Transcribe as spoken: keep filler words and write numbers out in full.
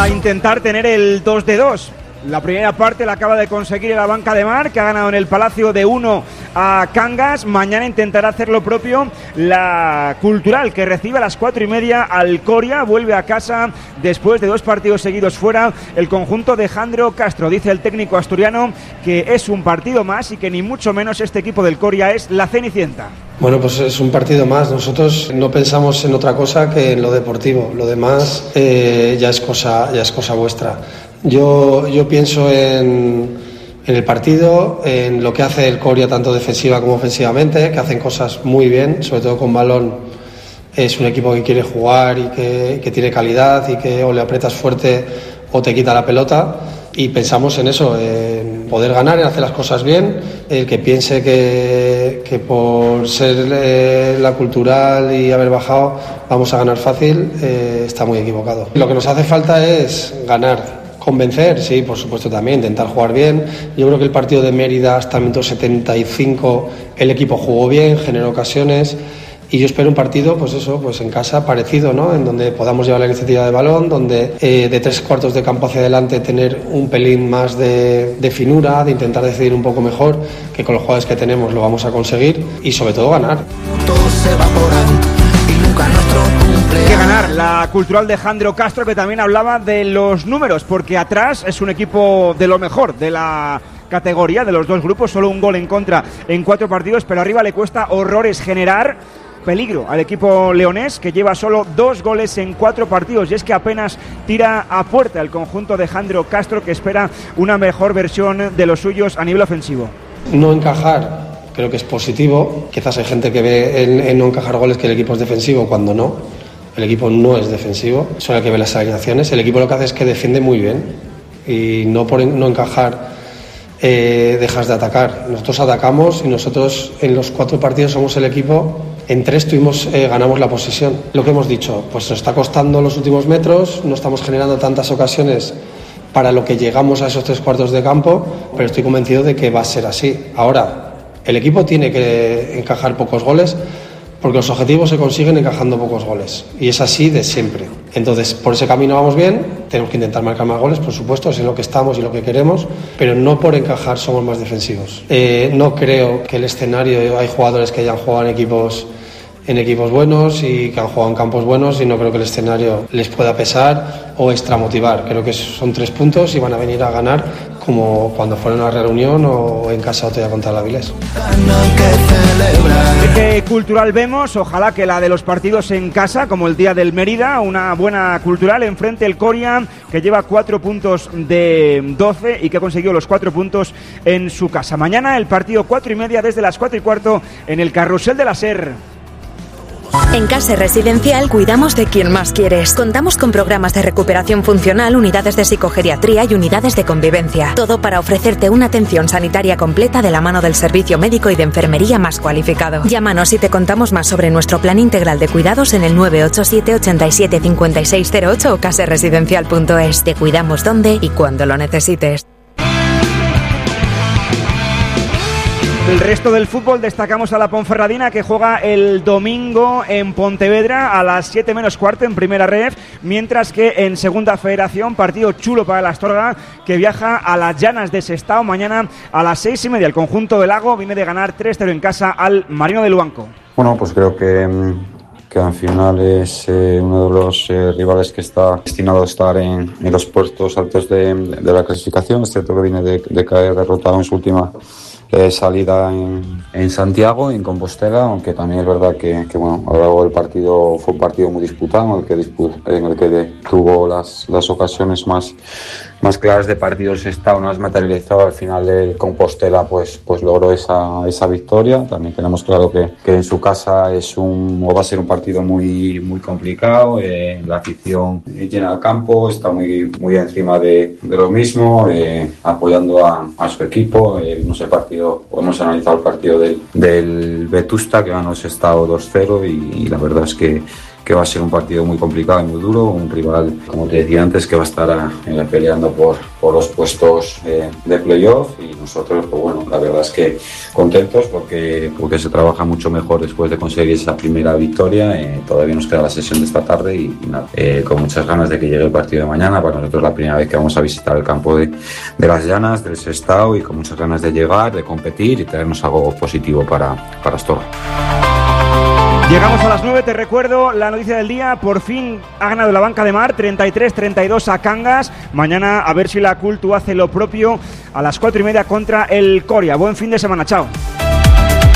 a intentar tener el dos de dos. La primera parte la acaba de conseguir en la banca de Mar, que ha ganado en el Palacio de uno a Cangas. Mañana intentará hacer lo propio la Cultural, que recibe a las cuatro y media al Coria. Vuelve a casa después de dos partidos seguidos fuera el conjunto de Jandro Castro. Dice el técnico asturiano que es un partido más y que ni mucho menos este equipo del Coria es la Cenicienta. Bueno, pues es un partido más. Nosotros no pensamos en otra cosa que en lo deportivo. Lo demás eh, ya es cosa, ya es cosa vuestra. Yo, yo pienso en, en el partido, en lo que hace el Coria tanto defensiva como ofensivamente, que hacen cosas muy bien, sobre todo con balón. Es un equipo que quiere jugar y que, que tiene calidad y que o le aprietas fuerte o te quita la pelota. Y pensamos en eso, en poder ganar, en hacer las cosas bien. El que piense que, que por ser eh, la Cultural y haber bajado vamos a ganar fácil, eh, está muy equivocado. Lo que nos hace falta es ganar. Convencer, sí, por supuesto también, intentar jugar bien. Yo creo que el partido de Mérida hasta el minuto setenta y cinco el equipo jugó bien, generó ocasiones y yo espero un partido, pues eso, pues en casa parecido, ¿no? En donde podamos llevar la iniciativa de balón, donde eh, de tres cuartos de campo hacia adelante tener un pelín más de, de finura, de intentar decidir un poco mejor, que con los jugadores que tenemos lo vamos a conseguir y sobre todo ganar. Todo se evaporan. Que ganar la Cultural de Jandro Castro, que también hablaba de los números, porque atrás es un equipo de lo mejor de la categoría, de los dos grupos, solo un gol en contra en cuatro partidos, pero arriba le cuesta horrores generar peligro al equipo leonés, que lleva solo dos goles en cuatro partidos, y es que apenas tira a puerta el conjunto de Jandro Castro, que espera una mejor versión de los suyos a nivel ofensivo. No encajar creo que es positivo. Quizás hay gente que ve en, en no encajar goles que el equipo es defensivo, cuando no. El equipo no es defensivo, solo hay que ver las alineaciones. El equipo lo que hace es que defiende muy bien y no por no encajar eh, dejas de atacar. Nosotros atacamos y nosotros en los cuatro partidos somos el equipo. En tres tuvimos, eh, ganamos la posesión. Lo que hemos dicho, pues nos está costando los últimos metros, no estamos generando tantas ocasiones para lo que llegamos a esos tres cuartos de campo, pero estoy convencido de que va a ser así. Ahora, el equipo tiene que encajar pocos goles porque los objetivos se consiguen encajando pocos goles y es así de siempre. Entonces, por ese camino vamos bien, tenemos que intentar marcar más goles, por supuesto, es en lo que estamos y lo que queremos, pero no por encajar somos más defensivos. Eh, no creo que el escenario, hay jugadores que hayan jugado en equipos en equipos buenos y que han jugado en campos buenos y no creo que el escenario les pueda pesar o extramotivar. Creo que son tres puntos y van a venir a ganar como cuando fueron a la Real Unión o en casa otra contra el Avilés. ¿Qué Cultural vemos? Ojalá que la de los partidos en casa, como el día del Mérida, una buena Cultural. Enfrente el Coria, que lleva cuatro puntos de doce y que ha conseguido los cuatro puntos en su casa. Mañana el partido cuatro y media desde las cuatro y cuarto en el Carrusel de la Ser. En Case Residencial cuidamos de quien más quieres. Contamos con programas de recuperación funcional, unidades de psicogeriatría y unidades de convivencia. Todo para ofrecerte una atención sanitaria completa de la mano del servicio médico y de enfermería más cualificado. Llámanos y te contamos más sobre nuestro plan integral de cuidados en el nueve ocho siete, ochenta y siete, cincuenta y seis cero ocho o caseresidencial punto es. Te cuidamos donde y cuando lo necesites. El resto del fútbol destacamos a la Ponferradina, que juega el domingo en Pontevedra a las siete menos cuarto en Primera Ref, mientras que en Segunda Federación, partido chulo para el Astorga, que viaja a las Llanas de Sestao mañana a las seis y media. El conjunto del Lago viene de ganar tres cero en casa al Marino de Luanco. Bueno, pues creo que, que al final es eh, uno de los eh, rivales que está destinado a estar en, en los puestos altos de, de la clasificación. Es cierto que viene de, de caer derrotado en su última Eh, salida en, en Santiago, en Compostela, aunque también es verdad que, que bueno, a lo largo del partido fue un partido muy disputado, en el que, dispu- en el que de, tuvo las, las ocasiones más, más claras de partido se está más materializado. Al final del Compostela pues, pues logró esa, esa victoria. También tenemos claro que, que en su casa es un, o va a ser un partido muy, muy complicado. Eh, la afición llena el campo, está muy, muy encima de, de lo mismo, eh, apoyando a, a su equipo. Eh, no sé, el partido, hemos analizado el partido del, del Vetusta, que ganó ese estado dos cero, y, y la verdad es que que va a ser un partido muy complicado y muy duro, un rival, como te decía antes, que va a estar eh, peleando por, por los puestos eh, de playoff, y nosotros, pues bueno, la verdad es que contentos porque, porque se trabaja mucho mejor después de conseguir esa primera victoria. Eh, todavía nos queda la sesión de esta tarde y, y nada, eh, con muchas ganas de que llegue el partido de mañana. Para nosotros es la primera vez que vamos a visitar el campo de, de Las Llanas, del Sestao, y con muchas ganas de llegar, de competir y traernos algo positivo para, para Astorga. Llegamos a las nueve, te recuerdo la noticia del día, por fin ha ganado la Banca de Mar, treinta y tres treinta y dos a Cangas. Mañana a ver si la Cultu hace lo propio a las cuatro y media contra el Coria. Buen fin de semana, chao.